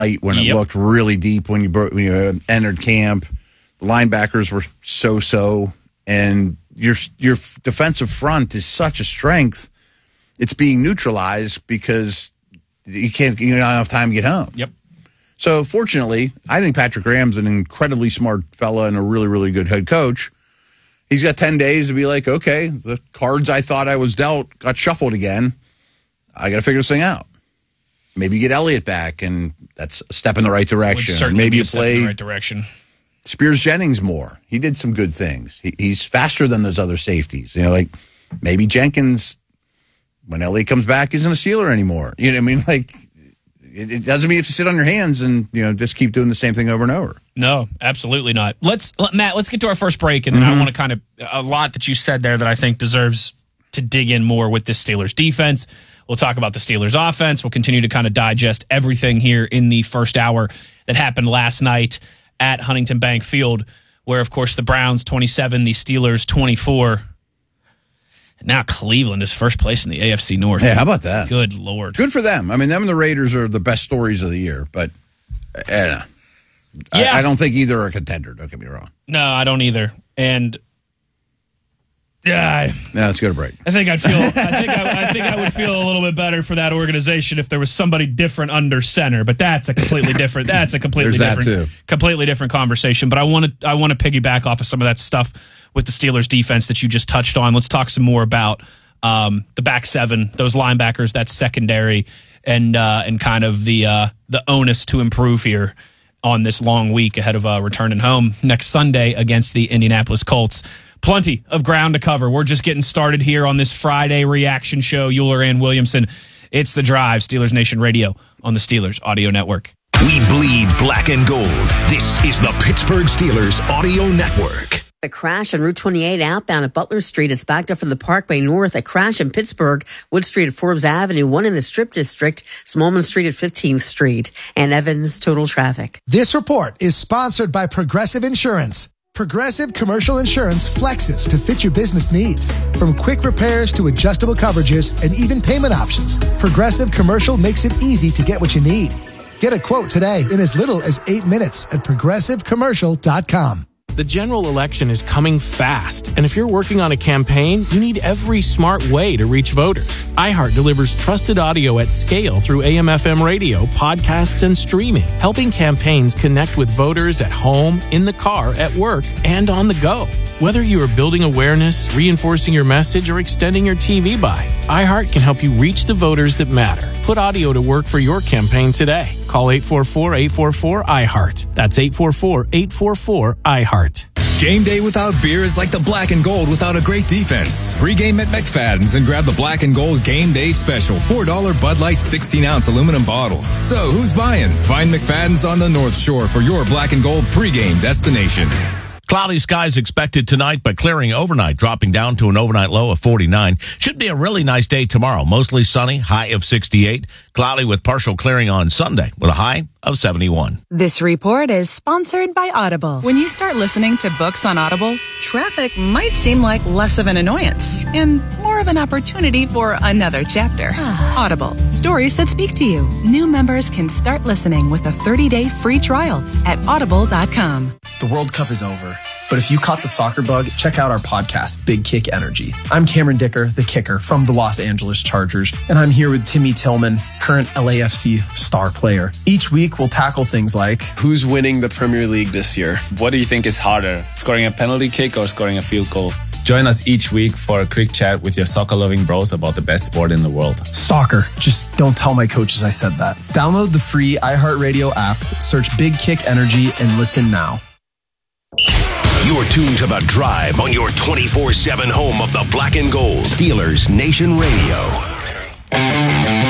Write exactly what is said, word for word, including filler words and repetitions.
light when it Yep. looked really deep when you, broke, when you entered camp. The linebackers were so-so, and your your defensive front is such a strength. It's being neutralized because you can't you don't have time to get home. Yep. So fortunately, I think Patrick Graham's an incredibly smart fella and a really, really good head coach. He's got ten days to be like, okay, the cards I thought I was dealt got shuffled again. I got to figure this thing out. Maybe get Elliott back, and that's a step in the right direction. Would certainly Maybe be you a step play in the right direction. Spears Jennings more. He did some good things. He, he's faster than those other safeties. You know, like maybe Jenkins, when Elliott comes back, isn't a sealer anymore. You know what I mean? Like, it, it doesn't mean you have to sit on your hands and, you know, just keep doing the same thing over and over. No, absolutely not. Let's, let, Matt, let's get to our first break, and then Mm-hmm. I want to kind of, a lot that you said there that I think deserves to dig in more with this Steelers defense. We'll talk about the Steelers offense. We'll continue to kind of digest everything here in the first hour that happened last night at Huntington Bank Field, where, of course, the Browns twenty-seven, the Steelers twenty-four. Now Cleveland is first place in the A F C North. Yeah, how about that? Good Lord. Good for them. I mean, them and the Raiders are the best stories of the year, but I don't know. Yeah. I, I don't think either are a contender. Don't get me wrong. No, I don't either. And yeah, Now let's go to break. I think I'd feel. I think I, I think I would feel a little bit better for that organization if there was somebody different under center. But that's a completely different. That's a completely There's that different, too. completely different conversation. But I want to. I want to piggyback off of some of that stuff with the Steelers defense that you just touched on. Let's talk some more about um, the back seven, those linebackers, that secondary, and uh, and kind of the uh, the onus to improve here on this long week ahead of uh, returning home next Sunday against the Indianapolis Colts. Plenty of ground to cover. We're just getting started here on this Friday reaction show. Euler and Williamson. It's The Drive, Steelers Nation Radio on the Steelers Audio Network. We bleed black and gold. This is the Pittsburgh Steelers Audio Network. A crash on Route twenty-eight outbound at Butler Street. It's backed up from the Parkway North. A crash in Pittsburgh, Wood Street at Forbes Avenue, one in the Strip District, Smallman Street at fifteenth Street, and Evans Total Traffic. This report is sponsored by Progressive Insurance. Progressive Commercial Insurance flexes to fit your business needs. From quick repairs to adjustable coverages and even payment options, Progressive Commercial makes it easy to get what you need. Get a quote today in as little as eight minutes at progressive commercial dot com. The general election is coming fast, and if you're working on a campaign, you need every smart way to reach voters. iHeart delivers trusted audio at scale through A M F M radio, podcasts, and streaming, helping campaigns connect with voters at home, in the car, at work, and on the go. Whether you are building awareness, reinforcing your message, or extending your T V buy, iHeart can help you reach the voters that matter. Put audio to work for your campaign today. Call eight four four, eight four four, I heart. That's eight four four, eight four four, I heart. Game day without beer is like the black and gold without a great defense. Pre-game at McFadden's and grab the black and gold game day special. four dollar Bud Light sixteen ounce aluminum bottles. So who's buying? Find McFadden's on the North Shore for your black and gold pre-game destination. Cloudy skies expected tonight, but clearing overnight, dropping down to an overnight low of forty-nine. Should be a really nice day tomorrow. Mostly sunny, high of sixty-eight. Cloudy with partial clearing on Sunday with a high of seventy-one. This report is sponsored by Audible. When you start listening to books on Audible, traffic might seem like less of an annoyance and more of an opportunity for another chapter. Audible, stories that speak to you. New members can start listening with a thirty-day free trial at audible dot com. The World Cup is over, but if you caught the soccer bug, check out our podcast, Big Kick Energy. I'm Cameron Dicker, the kicker from the Los Angeles Chargers, and I'm here with Timmy Tillman, current L A F C star player. Each week, we'll tackle things like, who's winning the Premier League this year? What do you think is harder, scoring a penalty kick or scoring a field goal? Join us each week for a quick chat with your soccer-loving bros about the best sport in the world. Soccer. Just don't tell my coaches I said that. Download the free iHeartRadio app, search Big Kick Energy, and listen now. You're tuned to The Drive on your twenty-four seven home of the black and gold. Steelers Nation Radio.